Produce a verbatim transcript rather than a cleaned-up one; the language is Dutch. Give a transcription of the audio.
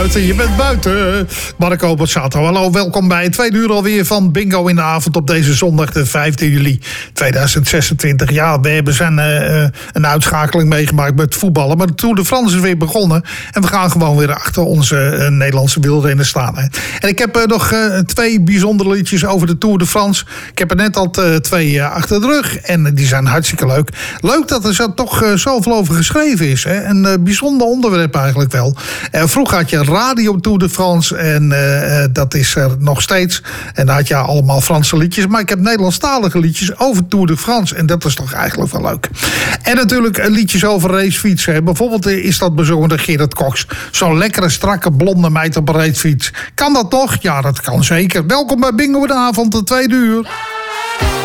Je bent buiten. Marco Borsato, hallo, welkom bij het tweede uur alweer van Bingo in de Avond op deze zondag de vijfde juli tweeduizend zesentwintig. Ja, we hebben zijn, uh, een uitschakeling meegemaakt met voetballen, maar de Tour de France is weer begonnen en we gaan gewoon weer achter onze uh, Nederlandse wielrenners staan. Hè. En ik heb uh, nog uh, twee bijzondere liedjes over de Tour de France. Ik heb er net al uh, twee uh, achter de rug en uh, die zijn hartstikke leuk. Leuk dat er zo, toch uh, zoveel over geschreven is. Hè. Een uh, bijzonder onderwerp eigenlijk wel. Uh, vroeger had je Radio Tour de France en uh, dat is er nog steeds. En dan had je allemaal Franse liedjes, maar ik heb Nederlandstalige liedjes over Tour de France en dat is toch eigenlijk wel leuk. En natuurlijk uh, liedjes over racefietsen. Bijvoorbeeld uh, is dat bezongen door Gerard Cox. Zo'n lekkere, strakke, blonde meid op een racefiets. Kan dat toch? Ja, dat kan zeker. Welkom bij Bingo in de Avond, de tweede uur.